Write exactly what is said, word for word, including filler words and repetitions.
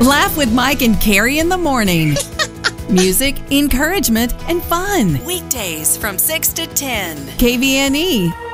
Laugh with Mike and Carrie in the morning. Music, encouragement, and fun. Weekdays from six to ten. K V N E.